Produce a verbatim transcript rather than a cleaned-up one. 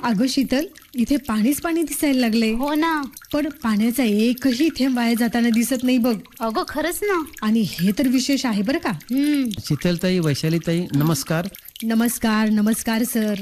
अगं शीतल, इथे पाणीच पाणी दिसायला लागले. हो ना. पण पाण्याचा एकही थेंब वाया जाताना दिसत नाही बघ. अगं खरंच ना. आणि हे तर विशेष आहे बरं का. हम्म. शीतलताई, वैशालीताई, नमस्कार. नमस्कार नमस्कार सर.